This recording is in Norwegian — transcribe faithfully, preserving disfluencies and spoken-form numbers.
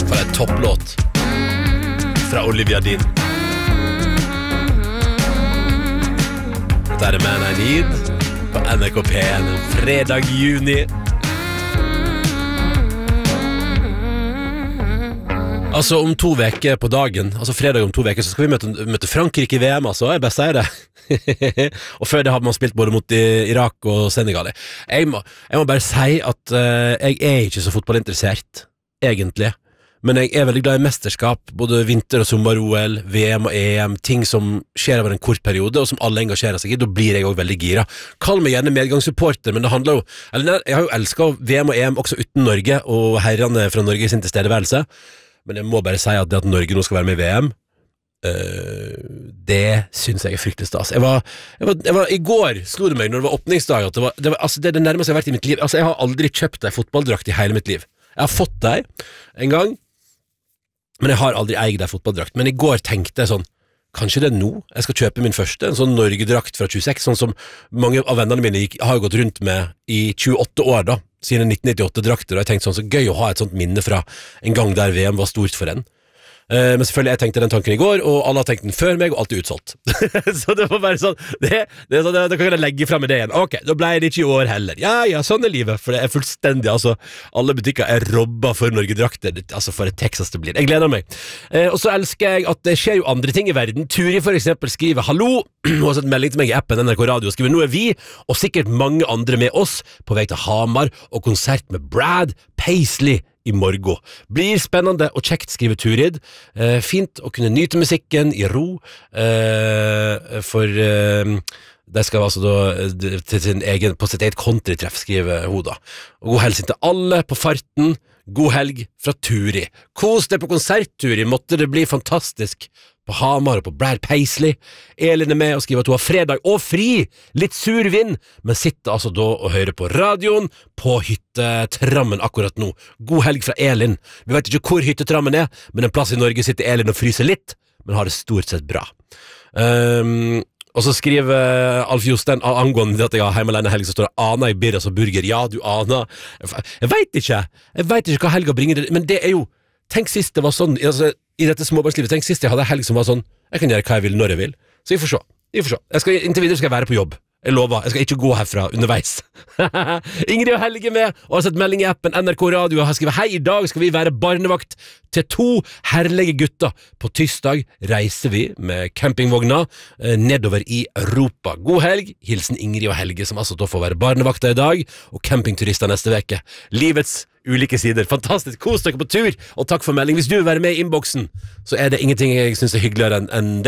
For en topplåt fra Olivia Dean. Dette er Man I Need på N R K P en fredag i juni. Altså om to veker på dagen, altså fredag om to veker, så skal vi møte, møte Frankrike I V M, altså, jeg best sier det. Og før det har man spilt både mot Irak og Senegal. Jeg må, jeg må bare si at uh, jeg er ikke så fotballinteressert, egentlig. Men jeg er veldig glad I mesterskap, både vinter- og sommer-O L, V M og E M, ting som skjer over en kort periode, og som alle engasjerer seg I, da blir jeg også veldig gira. Kall meg gjerne medgangssupporter, men det handler jo, eller jeg har jo elsket V M og E M også uten Norge, og herrene fra Norge sin tilstedeværelse. Men jeg må bare si at det at Norge nå skal være med I V M, uh, det synes jeg er fryktelig stas. Jeg var, jeg var, jeg var, I går slo det meg når det var åpningsdag, at det var, det var altså det, er det nærmeste jeg har vært I mitt liv. Altså jeg har aldri kjøpt en fotballdrakt I hele mitt liv. Jeg har fått deg en gang, men jeg har aldri eid en fotballdrakt. Men I går tenkte jeg sånn, kanskje det er nå jeg skal kjøpe min første, en sånn Norge-drakt fra tjueseks, sånn som mange av vennene mine gikk, har gått rundt med I tjueåtte år da, sine nitten nittiåtte-drakter, og jeg tenkte sånn, så gøy å ha et sånt minne fra en gang der V M var stort for en. Uh, men selvfølgelig, jeg tenkte den tanken I går, og alle har tenkt den før meg, og alt er utsolgt. Så det var bare sånn, det, det, det, det kan jeg legge frem med det igjen. Ok, da ble det ikke I år heller. Ja, ja, sånn er livet, for det er fullstendig, altså, alle butikker er robba for Norge-drakter, altså for et Texas det blir. Jeg gleder meg. Uh, og så elsker jeg at det skjer jo andre ting I verden. Turi for eksempel skriver, hallo, og har sett melding til meg I appen N R K Radio, og skriver, nå er vi, og sikkert mange andre med oss, på vei til Hamar, og konsert med Brad Paisley I morgen. Blir spennende og kjekt, skriver Turid. Eh, fint å kunne nyte musikken I ro, eh, for eh, det skal altså da til sin egen, på sitt eget countrytreff, skriver hun da. Og god helg til alle på farten. God helg fra Turi. Kos deg på konsert, Turi. Måtte det bli fantastisk på Hamar og på Brad Paisley. Elin er med og skriver at hun har fredag og fri. Litt sur vind, men sitter altså da og hører på radioen på hyttetrammen akkurat nå. God helg fra Elin. Vi vet ikke hvor hyttetrammen er, men en plass I Norge sitter Elin og fryser litt, men har det stort sett bra. Um, og så skriver Alf Jostein angående at jeg har hjemme alene helg, så står det Ana I Birras og burger. Ja, du Ana. Jeg vet ikke. Jeg vet ikke hva helga bringer, men det er jo, tenk sist det var sånn, altså, I dette småbarnslivet, tenk sist jeg hadde helg som var sånn, jeg kan gjøre hva jeg vil når jeg vil. Så vi får se. Vi får se. Jeg skal, inntil videre skal jeg være på jobb. Jeg lover, jeg skal ikke gå herfra underveis. Ingrid og Helge med, og har sett melding I appen N R K Radio, og har skrivet, hei, I dag skal vi være barnevakt til to herlige gutter. På tirsdag reiser vi med campingvogna eh, nedover I Europa. God helg, hilsen Ingrid og Helge, som altså da får være barnevakter I dag, og campingturister neste veke. Livets ulike sider. Fantastisk, kos dere på tur, og takk for melding. Hvis du vil være med I innboksen, så er det ingenting jeg synes er hyggeligere enn en det.